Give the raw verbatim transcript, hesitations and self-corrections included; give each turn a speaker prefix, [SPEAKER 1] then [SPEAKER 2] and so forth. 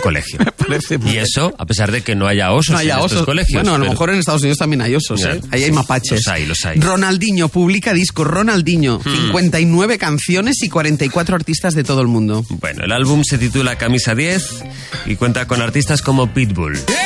[SPEAKER 1] colegio.
[SPEAKER 2] Me parece muy
[SPEAKER 1] Y eso, a pesar de que no haya osos
[SPEAKER 2] No haya
[SPEAKER 1] en estos
[SPEAKER 2] osos.
[SPEAKER 1] colegios.
[SPEAKER 2] Bueno, a lo
[SPEAKER 1] pero-
[SPEAKER 2] mejor en Estados Unidos también hay osos,
[SPEAKER 1] Ya,
[SPEAKER 2] ¿eh? Ahí hay
[SPEAKER 1] sí,
[SPEAKER 2] mapaches.
[SPEAKER 1] los hay, los hay.
[SPEAKER 2] Ronaldinho publica disco Ronaldinho.
[SPEAKER 1] Hmm.
[SPEAKER 2] cincuenta y nueve canciones y cuarenta y cuatro artistas de todo el mundo.
[SPEAKER 1] Bueno, el álbum se titula Camisa diez y cuenta con artistas como Pitbull,